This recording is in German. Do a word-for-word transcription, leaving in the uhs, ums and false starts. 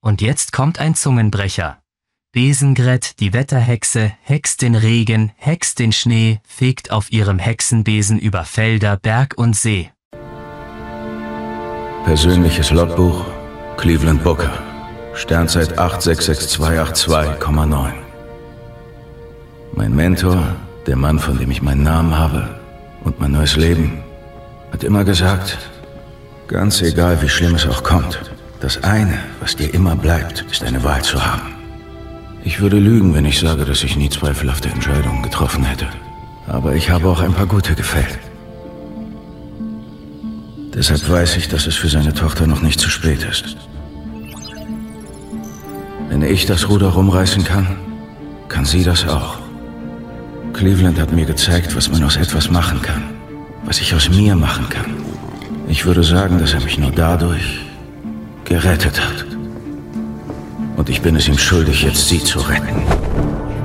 Und jetzt kommt ein Zungenbrecher. Besengret, die Wetterhexe, hext den Regen, hext den Schnee, fegt auf ihrem Hexenbesen über Felder, Berg und See. Persönliches Logbuch, Cleveland Booker, Sternzeit acht sechs sechs zwei acht zwei Komma neun. Mein Mentor, der Mann, von dem ich meinen Namen habe und mein neues Leben, hat immer gesagt, ganz egal wie schlimm es auch kommt, das eine, was dir immer bleibt, ist eine Wahl zu haben. Ich würde lügen, wenn ich sage, dass ich nie zweifelhafte Entscheidungen getroffen hätte. Aber ich habe auch ein paar gute gefällt. Deshalb weiß ich, dass es für seine Tochter noch nicht zu spät ist. Wenn ich das Ruder rumreißen kann, kann sie das auch. Cleveland hat mir gezeigt, was man aus etwas machen kann. Was ich aus mir machen kann. Ich würde sagen, dass er mich nur dadurch gerettet hat. Und ich bin es ihm schuldig, jetzt sie zu retten.